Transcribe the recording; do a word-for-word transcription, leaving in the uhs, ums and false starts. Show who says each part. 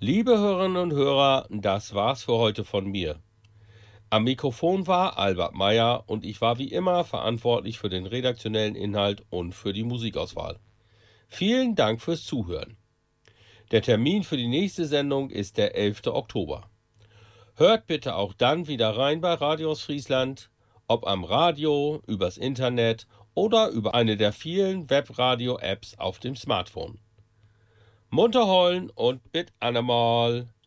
Speaker 1: Liebe Hörerinnen und Hörer, das war's für heute von mir. Am Mikrofon war Albert Meyer und ich war wie immer verantwortlich für den redaktionellen Inhalt und für die Musikauswahl. Vielen Dank fürs Zuhören. Der Termin für die nächste Sendung ist der elfte Oktober. Hört bitte auch dann wieder rein bei Radio Ostfriesland, ob am Radio, übers Internet oder über eine der vielen Webradio-Apps auf dem Smartphone. Munter heulen und mit Annemal.